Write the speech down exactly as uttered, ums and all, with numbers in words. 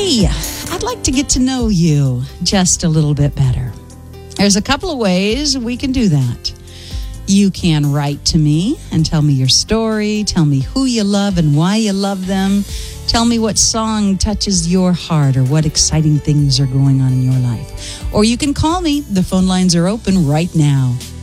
Hey, I'd like to get to know you just a little bit better. There's a couple of ways we can do that. You can write to me and tell me your story. Tell me who you love and why you love them. Tell me what song touches your heart or what exciting things are going on in your life. Or you can call me. The phone lines are open right now.